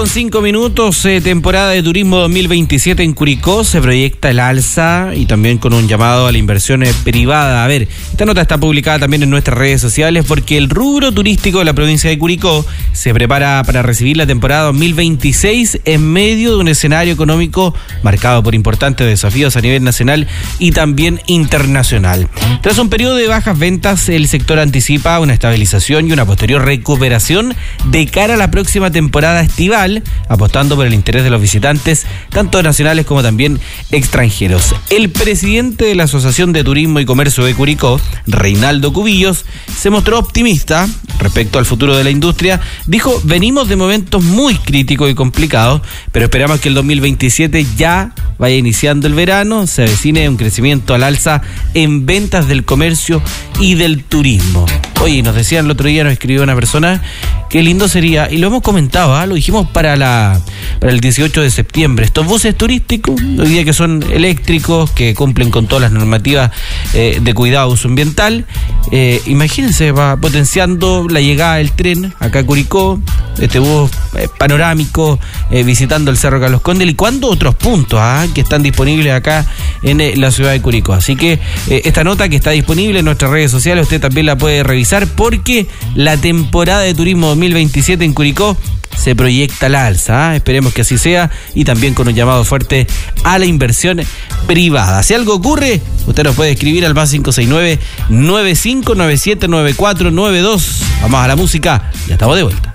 Con 5 minutos, temporada de turismo 2027 en Curicó, se proyecta el alza y también con un llamado a la inversión privada. A ver, esta nota está publicada también en nuestras redes sociales porque el rubro turístico de la provincia de Curicó se prepara para recibir la temporada 2026 en medio de un escenario económico marcado por importantes desafíos a nivel nacional y también internacional. Tras un periodo de bajas ventas, el sector anticipa una estabilización y una posterior recuperación de cara a la próxima temporada estival, apostando por el interés de los visitantes, tanto nacionales como también extranjeros. El presidente de la Asociación de Turismo y Comercio de Curicó, Reinaldo Cubillos, se mostró optimista respecto al futuro de la industria. Dijo: venimos de momentos muy críticos y complicados, pero esperamos que el 2027 ya vaya iniciando el verano, se avecine un crecimiento al alza en ventas del comercio y del turismo. Oye, nos decían el otro día, nos escribió una persona, qué lindo sería, y lo hemos comentado, lo dijimos para el 18 de septiembre, estos buses turísticos, hoy día que son eléctricos, que cumplen con todas las normativas de cuidado uso ambiental. Imagínense, va potenciando la llegada del tren acá a Curicó, este bus panorámico, visitando el Cerro Carlos Conde, y cuando otros puntos que están disponibles acá en la ciudad de Curicó. Así que esta nota que está disponible en nuestras redes sociales, usted también la puede revisar, porque la temporada de turismo 2027 en Curicó se proyecta al alza, esperemos que así sea, y también con un llamado fuerte a la inversión privada. Si algo ocurre, usted nos puede escribir al más 569-9597-9492. Vamos a la música, ya estamos de vuelta.